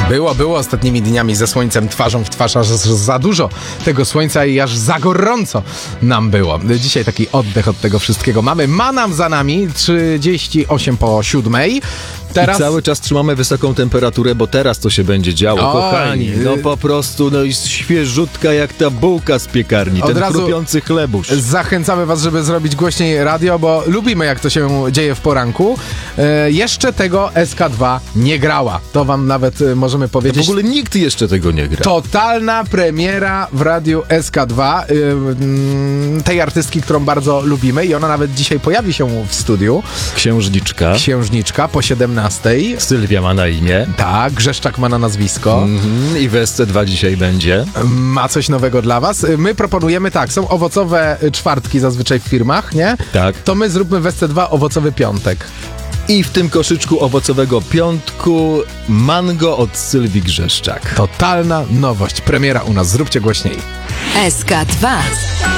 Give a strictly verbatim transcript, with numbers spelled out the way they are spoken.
Było, było ostatnimi dniami ze słońcem twarzą w twarz, aż za dużo tego słońca i aż za gorąco nam było. Dzisiaj taki oddech od tego wszystkiego mamy. Ma nam za nami trzydzieści osiem po siódmej. Teraz... I cały czas trzymamy wysoką temperaturę, bo teraz to się będzie działo, Oj, kochani. No po prostu, no i świeżutka jak ta bułka z piekarni, od ten razu chrupiący chlebusz. Zachęcamy was, żeby zrobić głośniej radio, bo lubimy, jak to się dzieje w poranku. E, jeszcze tego S K dwa nie grała. To wam nawet e, możemy W powiedzieć. ogóle nikt jeszcze tego nie gra. Totalna premiera w radiu S K dwa y, y, tej artystki, którą bardzo lubimy i ona nawet dzisiaj pojawi się w studiu. Księżniczka. Księżniczka po siedemnastej. Sylwia ma na imię. Tak, Grzeszczak ma na nazwisko. Mm-hmm. I w S C dwa dzisiaj będzie. Ma coś nowego dla was. My proponujemy tak, są owocowe czwartki zazwyczaj w firmach, nie? Tak. To my zróbmy w S C dwa owocowy piątek. I w tym koszyczku owocowego piątku mango od Sylwii Grzeszczak. Totalna nowość. Premiera u nas. Zróbcie głośniej. S K dwa.